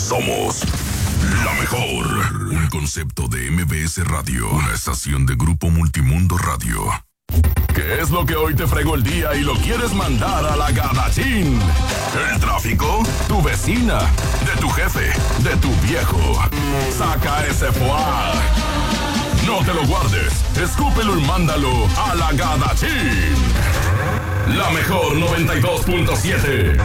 Somos la mejor. Un concepto de MBS Radio. Una estación de Grupo Multimundo Radio. ¿Qué es lo que hoy te fregó el día y lo quieres mandar a la Gadachín? ¿El tráfico? ¿Tu vecina? ¿De tu jefe? ¿De tu viejo? Saca ese foie. No te lo guardes. Escúpelo y mándalo a la Gadachín. La mejor 92.7.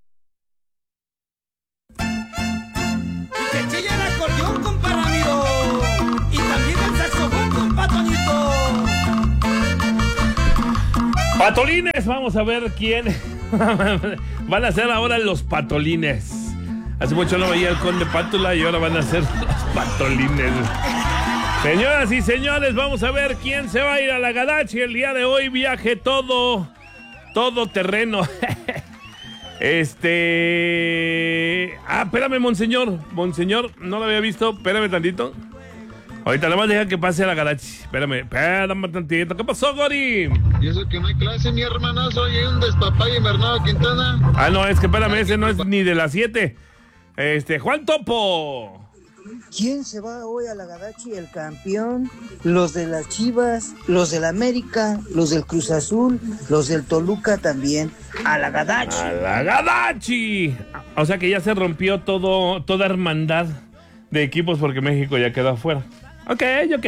Patolines, vamos a ver quién van a ser ahora los patolines. Hace mucho no veía el Conde Pátula y ahora van a ser los patolines. Señoras y señores, vamos a ver quién se va a ir a la Gadachi el día de hoy. Viaje todo terreno. Espérame, monseñor, no lo había visto, espérame tantito. Ahorita nada más deja que pase a la Gadachi. Espérame tantito. ¿Qué pasó, Gori? Y eso que no hay clase, mi hermano. Soy un despapalle, Bernardo Quintana. No, es que espérame, ese no es ni de las 7. Juan Topo. ¿Quién se va hoy a la Gadachi? El campeón, los de las Chivas, los del América, los del Cruz Azul, los del Toluca también. A la Gadachi. A la Gadachi. O sea que ya se rompió toda hermandad de equipos porque México ya quedó afuera. Ok.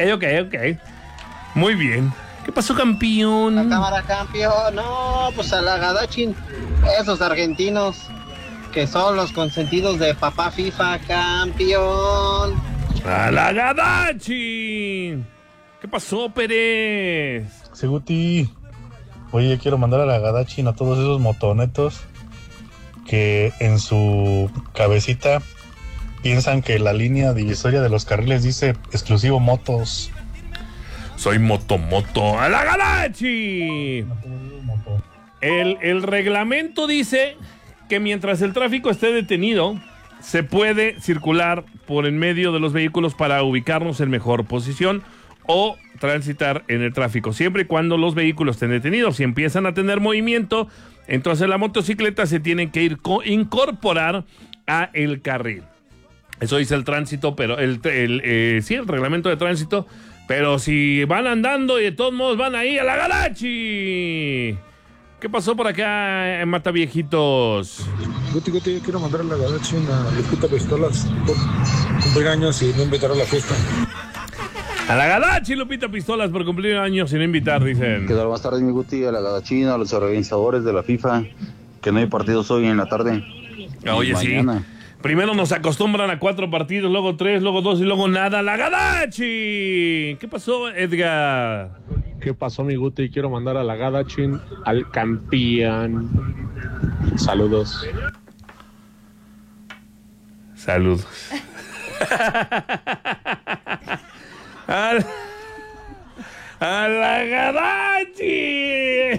Muy bien. ¿Qué pasó, campeón? La cámara, campeón. No, pues a la Gadachín. Esos argentinos que son los consentidos de papá FIFA, campeón. A la Gadachi. ¿Qué pasó, Pérez? Seguti. Oye, quiero mandar a la Gadachín a todos esos motonetos que en su cabecita piensan que la línea divisoria de los carriles dice exclusivo motos. Soy moto. ¡A la Gadachi! El reglamento dice que mientras el tráfico esté detenido, se puede circular por en medio de los vehículos para ubicarnos en mejor posición o transitar en el tráfico, siempre y cuando los vehículos estén detenidos. Si empiezan a tener movimiento, entonces la motocicleta se tiene que incorporar a el carril. Eso dice el tránsito, pero el reglamento de tránsito. Pero si van andando y de todos modos van ahí a la Gadachi. ¿Qué pasó por acá en Mataviejitos? Guti, quiero mandar a la Gadachi a Lupita Pistolas por cumplir años y no invitar a la fiesta. A la Gadachi, Lupita Pistolas, por cumplir años y no invitar, dicen. ¿Qué tal? Buenas tardes, mi Guti, a la Gadachi, a los organizadores de la FIFA, que no hay partidos hoy en la tarde. Oye, mañana. Sí. Primero nos acostumbran a 4 partidos, luego 3, luego 2 y luego nada. ¡La Gadachi! ¿Qué pasó, Edgar? ¿Qué pasó, mi Guti? Quiero mandar a la Gadachi al campeón. Saludos. Saludos. A la Gadachi.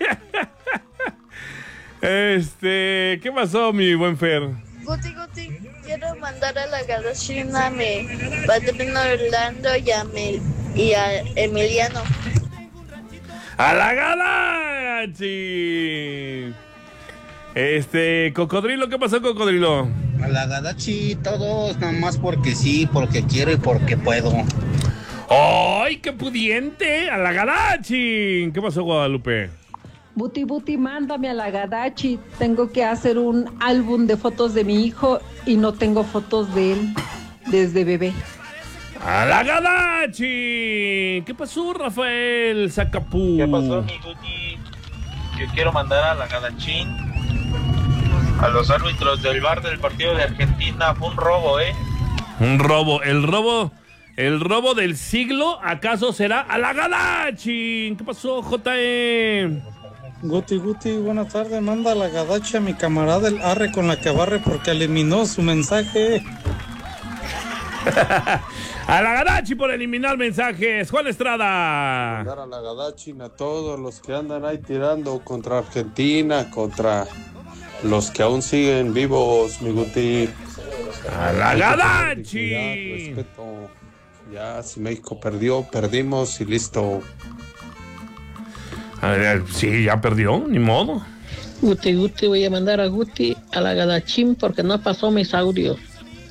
¿Qué pasó, mi buen Fer? Guti, quiero mandar a la Gadachi a mi padrino Orlando y a Emiliano. ¡A la Gadachi! Cocodrilo, ¿qué pasó, Cocodrilo? A la Gadachi todos, nada más porque sí, porque quiero y porque puedo. ¡Ay, qué pudiente! ¡A la Gadachi! ¿Qué pasó, Guadalupe? Buti, mándame a la Gadachi. Tengo que hacer un álbum de fotos de mi hijo y no tengo fotos de él desde bebé. ¡A la Gadachi! ¿Qué pasó, Rafael Zacapú? ¿Qué pasó, mi Guti? Yo quiero mandar a la Gadachín a los árbitros del VAR del partido de Argentina. Fue un robo, ¿eh? Un robo. El robo del siglo, ¿acaso será a la Gadachi? ¿Qué pasó, J.E.? Guti, buenas tardes. Manda a la Gadachi a mi camarada el Arre con la que barre porque eliminó su mensaje. A la Gadachi por eliminar mensajes. Juan Estrada. Mandar a la Gadachi a todos los que andan ahí tirando contra Argentina, contra los que aún siguen vivos, mi Guti. A la Gadachi. Respeto. Ya, si México perdió, perdimos y listo. A ver, sí, ya perdió, ni modo. Guti, voy a mandar a Guti a la Gadachín porque no pasó mis audios.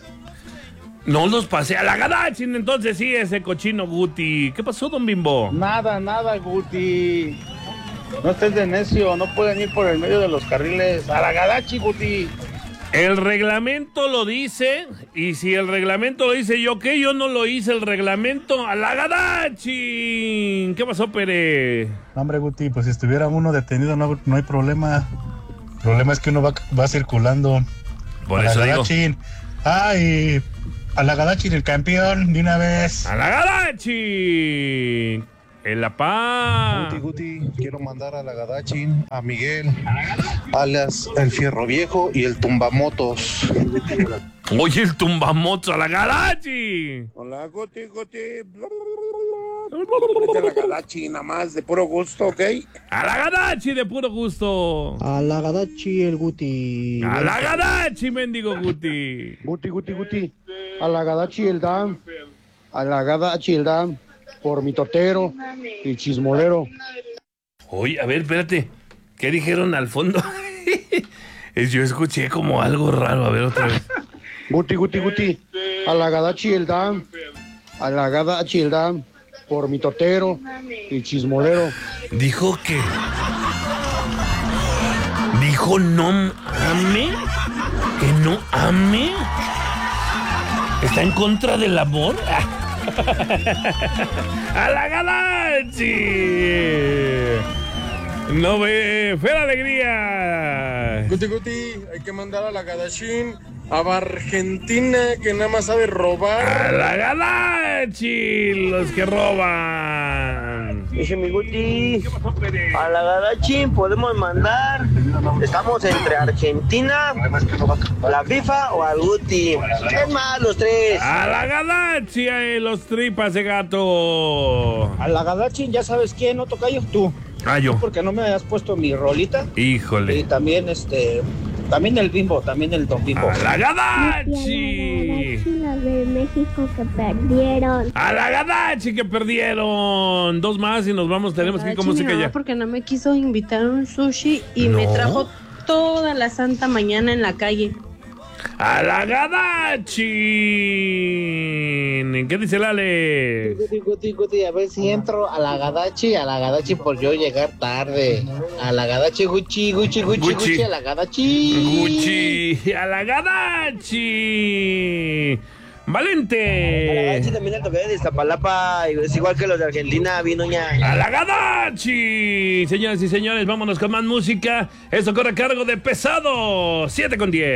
No los pasé a la Gadachin, entonces sí, ese cochino Guti. ¿Qué pasó, don Bimbo? Nada, Guti. No estés de necio, no pueden ir por el medio de los carriles. A la Gadachi, Guti. El reglamento lo dice, y si el reglamento lo dice, ¿yo qué? Yo no lo hice, el reglamento. ¡A la Gadachin! ¿Qué pasó, Pérez? No, hombre, Guti, pues si estuviera uno detenido no hay problema. El problema es que uno va circulando. Por eso digo. ¡Ay! A la Gadachin, el campeón, de una vez. ¡A la Gadachin! ¡En La Paz! Guti, quiero mandar a la Gadachin a Miguel, alias el Fierro Viejo y el Tumbamotos. Oye, el Tumbamotos, a la Gadachin. Hola, Guti. A la Gadachin, nada más, de puro gusto, ¿ok? A la Gadachin, de puro gusto. A la Gadachi, el Guti. A la Gadachin, mendigo Guti. Guti. A la Gadachi, el Dan. A la Gadachi, el Dan. Por mi totero y chismolero. Oye, a ver, espérate. ¿Qué dijeron al fondo? Yo escuché como algo raro. A ver, otra vez. Guti. A la Gadachi, el Dan. A la Gadachi, el Dan. Por mi totero y chismolero. Dijo que... Dijo no ame. Que no ame. ¿Está en contra del amor? ¡A la Gadachi! No ve, ¡fue la alegría! Guti, hay que mandar a la Gadachin a Argentina, que nada más sabe robar. ¡A la Gadachi! Los que roban. Dice mi Guti, a la Gadachin podemos mandar. Estamos entre Argentina, la FIFA o al Guti. Es más, los tres. ¡A la Gadachi! Los tripas de gato. A la Gadachin, ya sabes quién, ¿no, tocayo? Tú. Ah, yo. Porque no me hayas puesto mi rolita. Híjole. Y también también el Bimbo, también el Don Bimbo. ¡A la Gadachi! La de México que perdieron. ¡A la Gadachi que perdieron! Dos más y nos vamos, tenemos que ir con música ya. Porque no me quiso invitar a un sushi y me trajo toda la santa mañana en la calle. ¡A la Gadachi! ¿Qué dice Lale? Guti, a ver si entro a la Gadachi por yo llegar tarde. A la Gadachi, Gucci, a la Gadachi. Gucci, a la Gadachi. ¡Valente! A la Gadachi también el toque de Iztapalapa, es igual que los de Argentina, vino ya. ¡A la Gadachi! Señoras y señores, vámonos con más música. Esto corre a cargo de Pesado, 7:10.